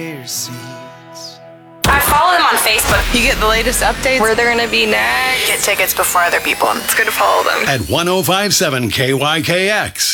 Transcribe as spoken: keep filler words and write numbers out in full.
I follow them on Facebook. You get the latest updates, where they're going to be next. Get tickets before other people. It's good to follow them. At one oh five point seven K Y K X.